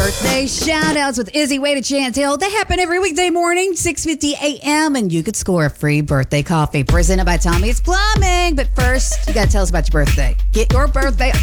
Birthday shout-outs with Izzy, Wade, and Chantel. They happen every weekday morning, 6:50 a.m., and you could score a free birthday coffee presented by Tommy's Plumbing. But first, you got to tell us about your birthday. Get your birthday